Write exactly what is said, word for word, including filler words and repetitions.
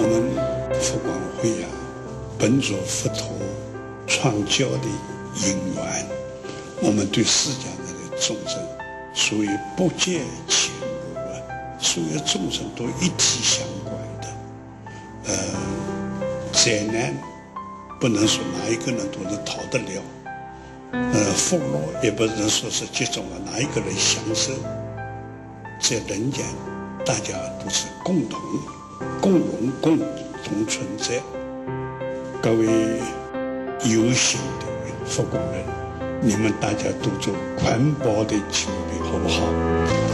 我们佛光会啊，本着佛陀传教的因缘，我们对世间的众生属于不见前路啊，所有众生都一体相关的。呃，灾难不能说哪一个人都能逃得了，呃，福乐也不能说是集中了哪一个人享受。在人间，大家都是共同、共荣、共同存在。各位有心的佛光人，你们大家都做环保的清理，好不好？